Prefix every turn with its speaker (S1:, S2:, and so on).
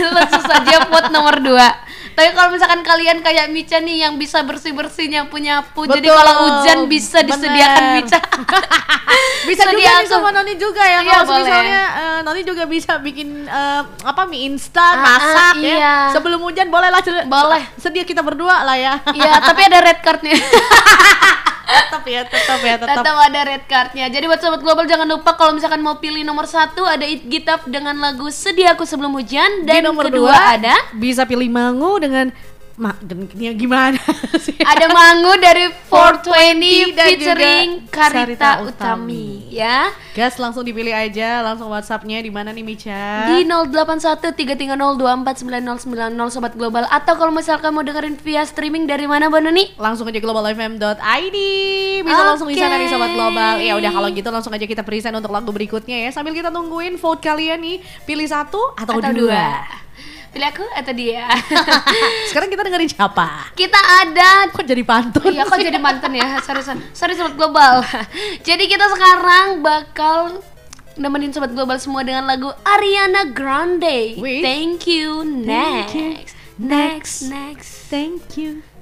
S1: langsung saja vote nomor 2. Tapi kalau misalkan kalian kayak Mica nih yang bisa bersih-bersih nyapu-nyapu, jadi kalau hujan bisa disediakan Mica.
S2: Bisa juga nih sama Noni juga ya.
S1: Iya,
S2: Kalau misalnya Noni juga bisa bikin mie instan, masak ya.
S1: Iya.
S2: Sebelum hujan boleh lah.
S1: Boleh.
S2: Sedia kita berdua lah ya.
S1: Iya, tapi ada red cardnya.
S2: tetap
S1: Tetap ada red cardnya. Jadi buat Sobat Global jangan lupa kalau misalkan mau pilih nomor 1 ada It Gitaf dengan lagu Sedia Aku Sebelum Hujan. Dan
S2: di nomor
S1: kedua
S2: 2
S1: ada
S2: bisa pilih Mangu dengan gimana sih?
S1: Ada Mangu dari 420
S2: dan
S1: featuring
S2: juga
S1: Karita
S2: Sarita
S1: Utami ya.
S2: Gas, langsung dipilih aja, langsung WhatsApp-nya di mana nih Mica?
S1: Di 081330249090 Sobat Global. Atau kalau misalkan mau dengerin via streaming dari mana Mbak Noni?
S2: Langsung aja globalfm.id. Bisa langsung di sana nih Sobat Global. Ya udah kalau gitu langsung aja kita present untuk lagu berikutnya ya. Sambil kita tungguin vote kalian nih, pilih 1 atau 2.
S1: Pilih aku atau dia?
S2: Sekarang kita dengerin siapa?
S1: Kita ada
S2: Kok jadi pantun?
S1: Iya kok jadi mantan ya. Sorry Sobat Global. Jadi kita sekarang bakal nemenin Sobat Global semua dengan lagu Ariana Grande.
S2: Wait.
S1: Thank you. Next.
S2: Thank you.